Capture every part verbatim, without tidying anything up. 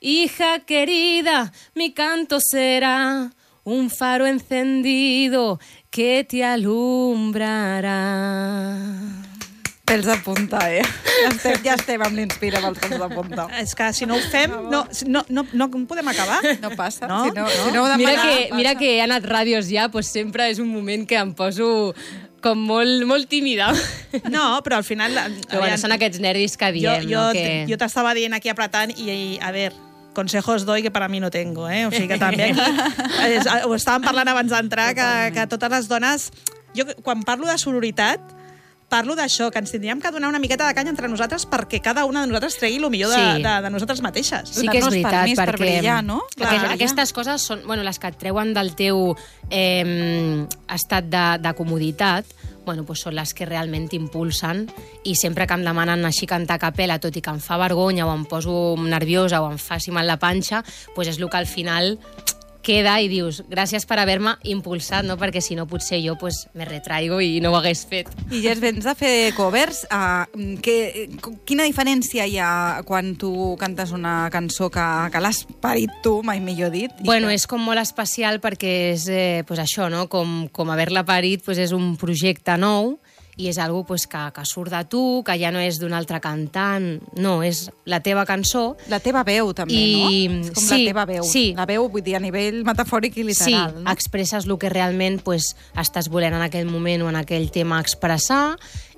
Hija querida, mi canto será un faro encendido que te alumbrarà. Pels de punta, eh? Ja estem, ja estem amb l'Inspira amb els pels de punta. És que si no ho fem, no, no, no, no podem acabar. No passa. No? Si no, si no ho Mira demanar, que, passa. mira que he anat ràdios ja, doncs sempre és un moment que em poso com molt, molt tímida. No, però al final... Però bueno, són aquests nervis que diem, jo, jo, no? Que... jo t'estava dient aquí apretant i, i, a ver, consejos doy que para mí no tengo, eh? O sigui que també aquí... és, ho estàvem parlant abans d'entrar, que, que totes les dones... Jo, quan parlo de sororitat, parlo d'això, que ens tindríem que donar una miqueta de canya entre nosaltres perquè cada una de nosaltres tregui el millor de, Sí. de, de nosaltres mateixes. Sí que és Donar-nos veritat, permís per perquè brillar, no? Clar, Aquest, ja. aquestes coses són, bueno, les que et treuen del teu eh, estat de, de comoditat, bueno, doncs són les que realment t'impulsen, i sempre que em demanen així cantar a capella, tot i que em fa vergonya o em poso nerviosa o em faci mal la panxa, doncs és el que al final queda i dius, gràcies per haver-me impulsat, no? Perquè si no potser jo pues, me retraigo i no ho hagués fet. I ja vens de fer covers. Uh, que, quina diferència hi ha quan tu cantes una cançó que, que l'has parit tu, mai millor dit? Bueno, que... és com molt especial perquè és eh, pues això, no? Com, com haver-la parit pues és un projecte nou i és algo pues, que, que surt de tu, que ja no és d'un altre cantant, no, és la teva cançó. La teva veu, també, I... no? És com sí, la teva veu. Sí. La veu, vull dir, a nivell metafòric i literal. Sí, no? expresses el que realment pues, estàs volent en aquell moment o en aquell tema expressar,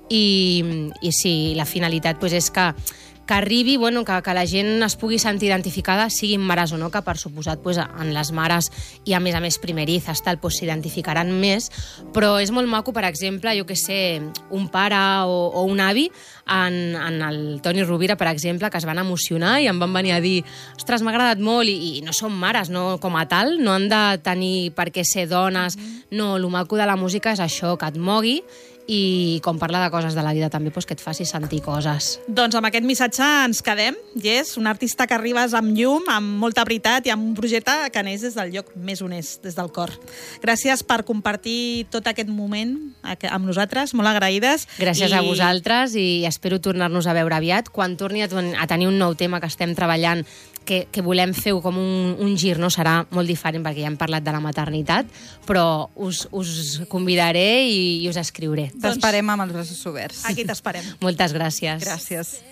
i, i sí, la finalitat pues, és que que arribi, bueno, que, que la gent es pugui sentir identificada, siguin mares o no, que per suposat pues, en les mares i a més a més primerizes tal, pues, s'identificaran més, però és molt maco, per exemple, jo que sé, un pare o, o un avi, en, en el Toni Rovira, per exemple, que es van emocionar i em van venir a dir, ostres, m'ha agradat molt, i, i no són mares, no, com a tal, no han de tenir per què ser dones, no, el maco de la música és això, que et mogui, i com parla de coses de la vida també, doncs que et faci sentir coses. Doncs amb aquest missatge ens quedem. Yes, un artista que arribes amb llum, amb molta veritat i amb un projecte que neix des del lloc més honest, des del cor. Gràcies per compartir tot aquest moment amb nosaltres, molt agraïdes. Gràcies I... a vosaltres i espero tornar-nos a veure aviat. Quan torni a, a tenir un nou tema que estem treballant, que, que volem fer com un, un gir, no serà molt diferent perquè ja hem parlat de la maternitat, però us, us convidaré i, i us escriuré. T'esperem amb els braços oberts. Aquí t'esperem. Moltes gràcies. Gràcies.